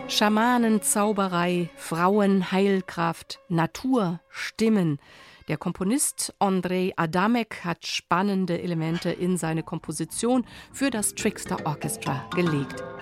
Schamanen, Zauberei, Frauen, Heilkraft, Natur, Stimmen. Der Komponist Ondřej Adamek hat spannende Elemente in seine Komposition für das Trickster Orchestra gelegt.